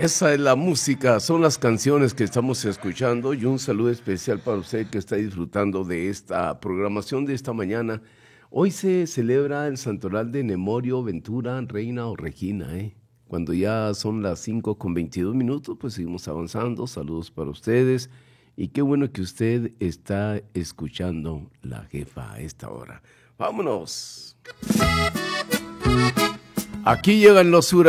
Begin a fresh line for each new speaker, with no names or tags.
Esa es la música, son las canciones que estamos escuchando y un saludo especial para usted que está disfrutando de esta programación de esta mañana. Hoy se celebra el santoral de Nemorio, Ventura, Reina o Regina. Cuando ya son las 5:22, pues seguimos avanzando. Saludos para ustedes y qué bueno que usted está escuchando La Jefa a esta hora. ¡Vámonos! Aquí llegan los